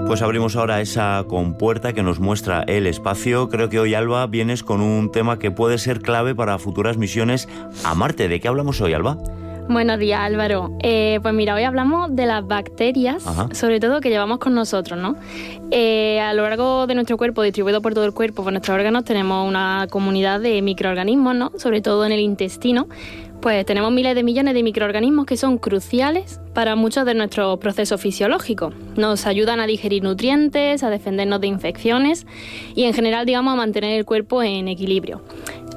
Pues abrimos ahora esa compuerta que nos muestra el espacio. Creo que hoy, Alba, vienes con un tema que puede ser clave para futuras misiones a Marte. ¿De qué hablamos hoy, Alba? Buenos días, Álvaro. Pues mira, hoy hablamos de las bacterias, sobre todo que llevamos con nosotros, ¿no? A lo largo de nuestro cuerpo, distribuido por todo el cuerpo, por nuestros órganos, tenemos una comunidad de microorganismos, ¿no? Sobre todo en el intestino. Pues tenemos miles de millones de microorganismos que son cruciales para muchos de nuestros procesos fisiológicos. Nos ayudan a digerir nutrientes, a defendernos de infecciones y en general, digamos, a mantener el cuerpo en equilibrio.